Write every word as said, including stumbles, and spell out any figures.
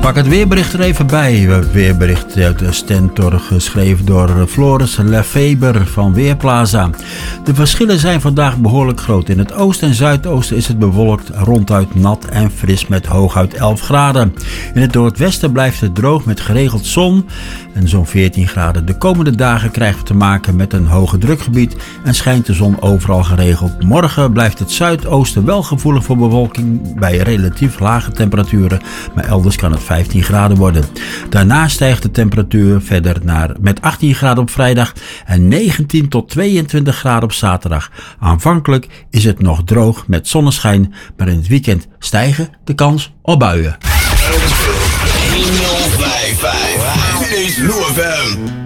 Pak het weerbericht er even bij. Het weerbericht uit Stentor, geschreven door Floris Lefeber van Weerplaza. De verschillen zijn vandaag behoorlijk groot. In het oosten en zuidoosten is het bewolkt, ronduit nat en fris met hooguit elf graden. In het noordwesten blijft het droog met geregeld zon en zo'n veertien graden. De komende dagen krijgen we te maken met een hoge drukgebied en schijnt de zon overal geregeld. Morgen blijft het zuidoosten wel gevoelig voor bewolking bij relatief lage temperaturen, maar elders kan het vijftien graden worden. Daarna stijgt de temperatuur verder naar met achttien graden op vrijdag en negentien tot tweeëntwintig graden op zaterdag. Aanvankelijk is het nog droog met zonneschijn, maar in het weekend stijgen de kans op buien. honderd vijf komma vijf. Dit is N O F M.